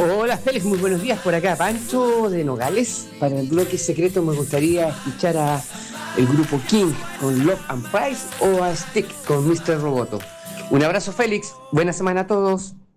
Hola Félix, muy buenos días por acá. Pancho de Nogales. Para el bloque secreto me gustaría escuchar a el grupo King con Love and Price o a Stick con Mr. Roboto. Un abrazo Félix, buena semana a todos.